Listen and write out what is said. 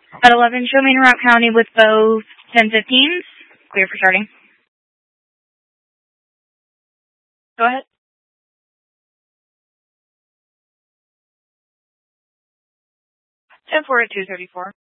At 11, show me in Rock County with both 1015s. Clear for starting. Go ahead. 10-4 at 234.